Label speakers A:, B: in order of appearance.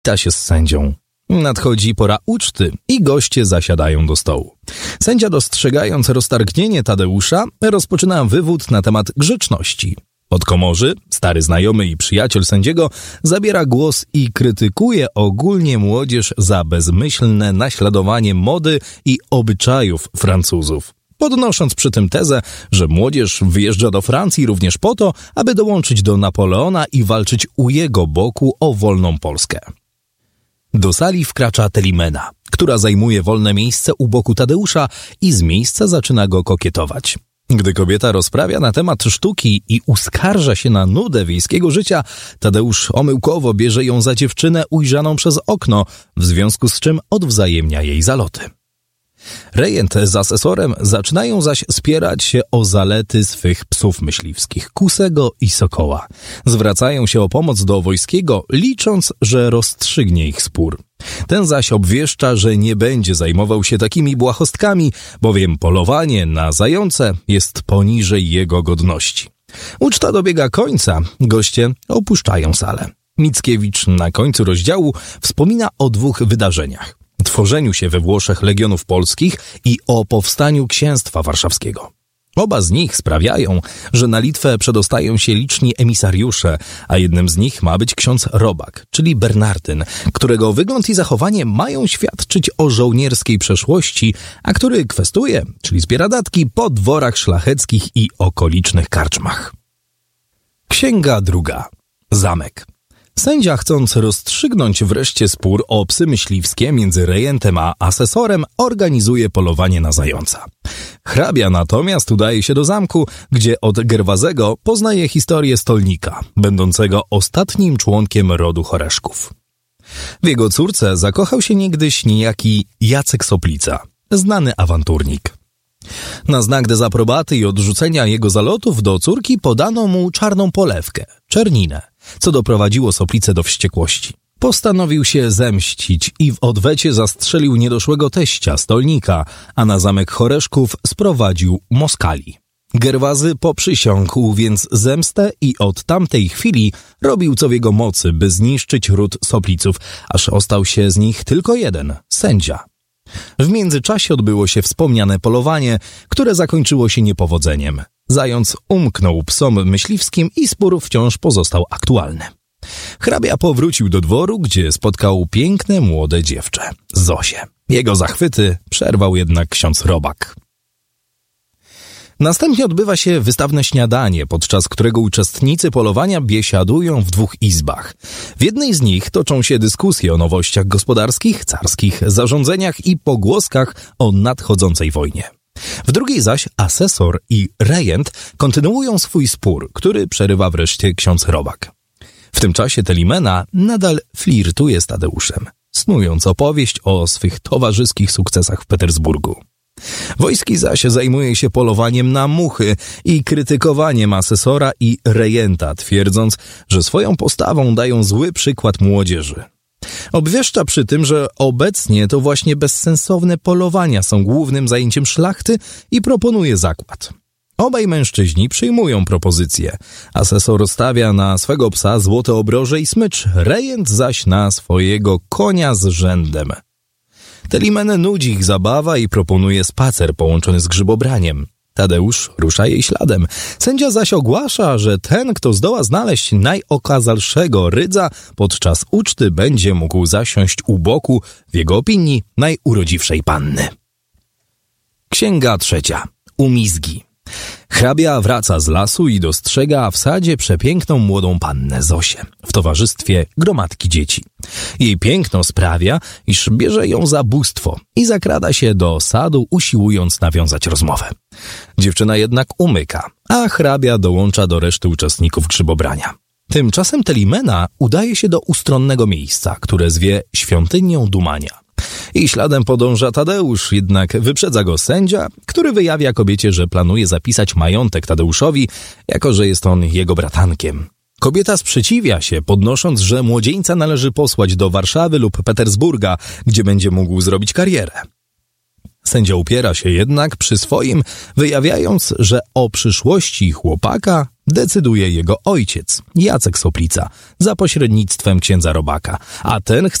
A: wita się z sędzią. Nadchodzi pora uczty i goście zasiadają do stołu. Sędzia, dostrzegając roztargnienie Tadeusza, rozpoczyna wywód na temat grzeczności. Podkomorzy, stary znajomy i przyjaciel sędziego, zabiera głos i krytykuje ogólnie młodzież za bezmyślne naśladowanie mody i obyczajów Francuzów, podnosząc przy tym tezę, że młodzież wyjeżdża do Francji również po to, aby dołączyć do Napoleona i walczyć u jego boku o wolną Polskę. Do sali wkracza Telimena, która zajmuje wolne miejsce u boku Tadeusza i z miejsca zaczyna go kokietować. Gdy kobieta rozprawia na temat sztuki i uskarża się na nudę wiejskiego życia, Tadeusz omyłkowo bierze ją za dziewczynę ujrzaną przez okno, w związku z czym odwzajemnia jej zaloty. Rejent z asesorem zaczynają zaś spierać się o zalety swych psów myśliwskich, Kusego i Sokoła. Zwracają się o pomoc do Wojskiego, licząc, że rozstrzygnie ich spór. Ten zaś obwieszcza, że nie będzie zajmował się takimi błahostkami, bowiem polowanie na zające jest poniżej jego godności. Uczta dobiega końca, goście opuszczają salę. Mickiewicz na końcu rozdziału wspomina o dwóch wydarzeniach: tworzeniu się we Włoszech legionów polskich i o powstaniu księstwa warszawskiego. Oba z nich sprawiają, że na Litwę przedostają się liczni emisariusze, a jednym z nich ma być ksiądz Robak, czyli Bernardyn, którego wygląd i zachowanie mają świadczyć o żołnierskiej przeszłości, a który kwestuje, czyli zbiera datki po dworach szlacheckich i okolicznych karczmach. Księga druga. Zamek. Sędzia, chcąc rozstrzygnąć wreszcie spór o psy myśliwskie między rejentem a asesorem, organizuje polowanie na zająca. Hrabia natomiast udaje się do zamku, gdzie od Gerwazego poznaje historię stolnika, będącego ostatnim członkiem rodu Horeszków. W jego córce zakochał się niegdyś niejaki Jacek Soplica, znany awanturnik. Na znak dezaprobaty i odrzucenia jego zalotów do córki podano mu czarną polewkę, czerninę, co doprowadziło Soplicę do wściekłości. Postanowił się zemścić i w odwecie zastrzelił niedoszłego teścia, stolnika, a na zamek Horeszków sprowadził Moskali. Gerwazy poprzysiągł więc zemstę i od tamtej chwili robił co w jego mocy, by zniszczyć ród Sopliców, aż ostał się z nich tylko jeden, sędzia. W międzyczasie odbyło się wspomniane polowanie, które zakończyło się niepowodzeniem. Zając umknął psom myśliwskim i spór wciąż pozostał aktualny. Hrabia powrócił do dworu, gdzie spotkał piękne młode dziewczę, Zosię. Jego zachwyty przerwał jednak ksiądz Robak. Następnie odbywa się wystawne śniadanie, podczas którego uczestnicy polowania biesiadują w dwóch izbach. W jednej z nich toczą się dyskusje o nowościach gospodarskich, carskich zarządzeniach i pogłoskach o nadchodzącej wojnie. W drugiej zaś asesor i rejent kontynuują swój spór, który przerywa wreszcie ksiądz Robak. W tym czasie Telimena nadal flirtuje z Tadeuszem, snując opowieść o swych towarzyskich sukcesach w Petersburgu. Wojski zaś zajmuje się polowaniem na muchy i krytykowaniem asesora i rejenta, twierdząc, że swoją postawą dają zły przykład młodzieży. Obwieszcza przy tym, że obecnie to właśnie bezsensowne polowania są głównym zajęciem szlachty i proponuje zakład. Obaj mężczyźni przyjmują propozycję. Asesor stawia na swego psa złote obroże i smycz, rejent zaś na swojego konia z rzędem. Telimenę nudzi ich zabawa i proponuje spacer połączony z grzybobraniem. Tadeusz rusza jej śladem. Sędzia zaś ogłasza, że ten, kto zdoła znaleźć najokazalszego rydza, podczas uczty będzie mógł zasiąść u boku, w jego opinii, najurodziwszej panny. Księga trzecia. Umizgi. Hrabia wraca z lasu i dostrzega w sadzie przepiękną młodą pannę Zosię w towarzystwie gromadki dzieci. Jej piękno sprawia, iż bierze ją za bóstwo i zakrada się do sadu, usiłując nawiązać rozmowę. Dziewczyna jednak umyka, a hrabia dołącza do reszty uczestników grzybobrania. Tymczasem Telimena udaje się do ustronnego miejsca, które zwie Świątynią Dumania. I śladem podąża Tadeusz, jednak wyprzedza go sędzia, który wyjawia kobiecie, że planuje zapisać majątek Tadeuszowi, jako że jest on jego bratankiem. Kobieta sprzeciwia się, podnosząc, że młodzieńca należy posłać do Warszawy lub Petersburga, gdzie będzie mógł zrobić karierę. Sędzia upiera się jednak przy swoim, wyjawiając, że o przyszłości chłopaka decyduje jego ojciec, Jacek Soplica, za pośrednictwem księdza Robaka, a ten chce